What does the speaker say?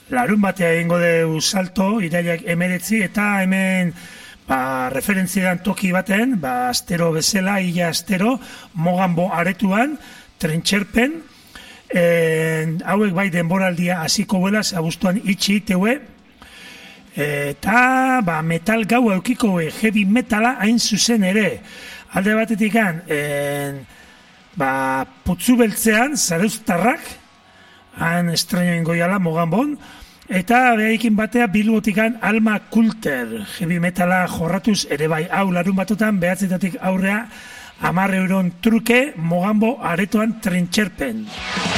larun batea egingo du salto, irailak 19, eta hemen referentzian toki baten, astero bezala, ia astero, Moganbo aretuan, trentxerpen, hauek bai denboraldia hasiko buelaz, abuztuan itxi teue, eta metal gau eukiko heavy metala hain zuzen ere. Alde batetik putzu beltzean, zareuztarrak, han estreñoen goiala Moganbon, eta behaikin batea Bilbotikan Alma Kulter, heavy metala jorratuz ere bai, hau larun batotan behatzetatik aurrea €10 truke Moganbo aretoan trentxerpen.